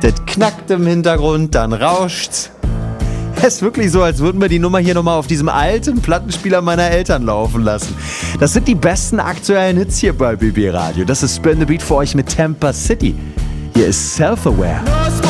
Das knackt im Hintergrund, dann rauscht's. Es ist wirklich so, als würden wir die Nummer hier nochmal auf diesem alten Plattenspieler meiner Eltern laufen lassen. Das sind die besten aktuellen Hits hier bei BB Radio. Das ist Spin the Beat für euch mit Tampa City. Hier ist Self-Aware.